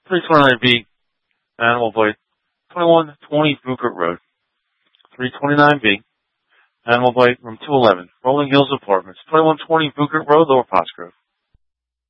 329B, Animal Bite, 2120 Buchert Road. 329B, Animal Bite, room 211, Rolling Hills Apartments, 2120 Buchert Road, Lower Pottsgrove.